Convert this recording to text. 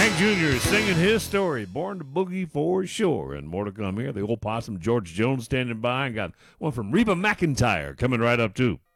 Hank Jr. singing his story, Born to Boogie for sure. And more to come here. The old possum, George Jones, standing by, and got one from Reba McEntire coming right up, too.